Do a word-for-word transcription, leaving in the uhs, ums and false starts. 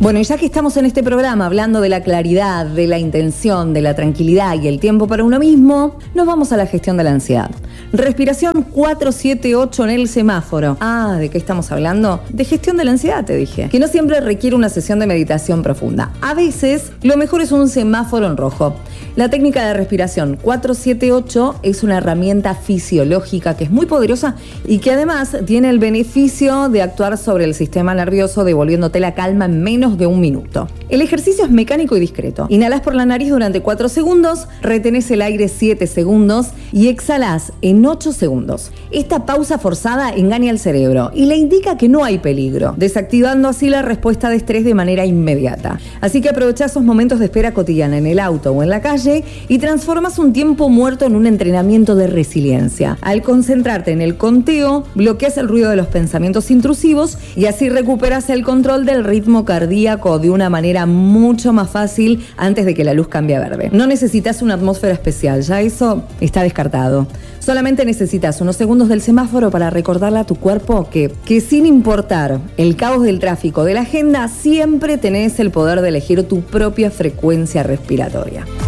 Bueno, y ya que estamos en este programa hablando de la claridad, de la intención, de la tranquilidad y el tiempo para uno mismo, nos vamos a la gestión de la ansiedad. Respiración cuatro siete ocho en el semáforo. Ah, ¿de qué estamos hablando? De gestión de la ansiedad, te dije. Que no siempre requiere una sesión de meditación profunda. A veces, lo mejor es un semáforo en rojo. La técnica de respiración cuatro siete ocho es una herramienta fisiológica que es muy poderosa y que además tiene el beneficio de actuar sobre el sistema nervioso, devolviéndote la calma en menos de un minuto. El ejercicio es mecánico y discreto. Inhalás por la nariz durante cuatro segundos, retenés el aire siete segundos y exhalás en ocho segundos. Esta pausa forzada engaña al cerebro y le indica que no hay peligro, desactivando así la respuesta de estrés de manera inmediata. Así que aprovechá esos momentos de espera cotidiana en el auto o en la calle y transformas un tiempo muerto en un entrenamiento de resiliencia. Al concentrarte en el conteo, bloqueas el ruido de los pensamientos intrusivos y así recuperas el control del ritmo cardíaco de una manera mucho más fácil antes de que la luz cambie a verde. No necesitas una atmósfera especial, ya eso está descartado. Solamente necesitas unos segundos del semáforo para recordarle a tu cuerpo que, que sin importar el caos del tráfico de la agenda, siempre tenés el poder de elegir tu propia frecuencia respiratoria.